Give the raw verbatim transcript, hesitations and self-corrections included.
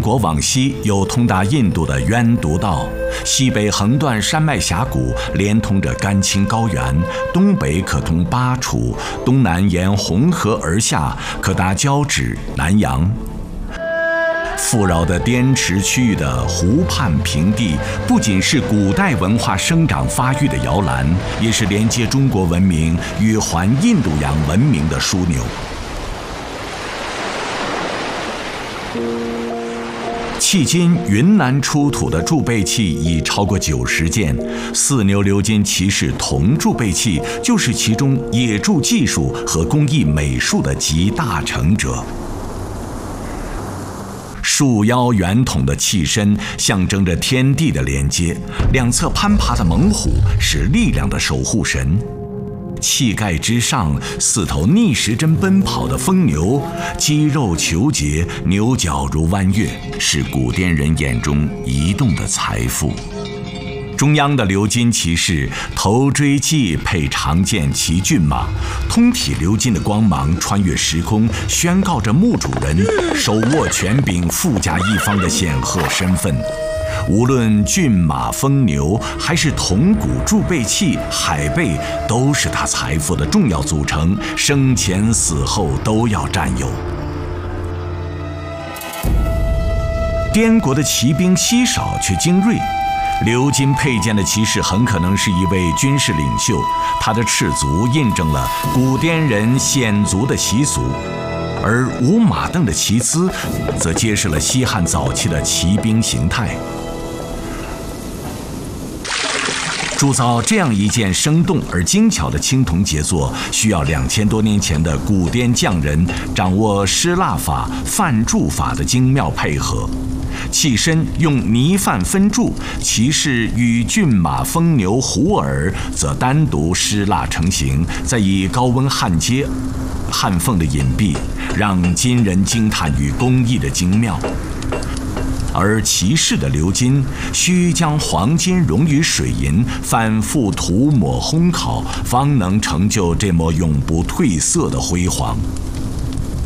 国往西有通达印度的渊渎道，西北横断山脉峡谷，连通着甘青高原；东北可通巴楚，东南沿红河而下，可达交趾、南阳。富饶的滇池区域的湖畔平地，不仅是古代文化生长发育的摇篮，也是连接中国文明与环印度洋文明的枢纽。迄今，云南出土的贮贝器已超过九十件，四牛鎏金骑士铜贮贝器就是其中冶铸技术和工艺美术的集大成者。束腰圆筒的器身象征着天地的连接，两侧攀爬的猛虎是力量的守护神。器盖之上，四头逆时针奔跑的疯牛，肌肉虬结，牛角如弯月，是古滇人眼中移动的财富。中央的鎏金骑士头锥髻配长剑骑骏马，通体鎏金的光芒穿越时空，宣告着墓主人手握权柄、富甲一方的显赫身份。无论骏马、疯牛，还是铜鼓、贮贝器、海贝，都是他财富的重要组成，生前死后都要占有。滇国的骑兵稀少却精锐，鎏金佩剑的骑士很可能是一位军事领袖，他的赤足印证了古滇人显足的习俗，而无马镫的旗姿则揭示了西汉早期的骑兵形态。铸造这样一件生动而精巧的青铜杰作，需要两千多年前的古滇匠人掌握施蜡法、泛铸法的精妙配合。器身用泥泛分铸，骑士与骏马、疯牛、虎耳则单独施蜡成型，再以高温焊接，焊缝的隐蔽让今人惊叹于工艺的精妙。而骑士的鎏金需将黄金溶于水银，反复涂抹烘烤，方能成就这抹永不褪色的辉煌。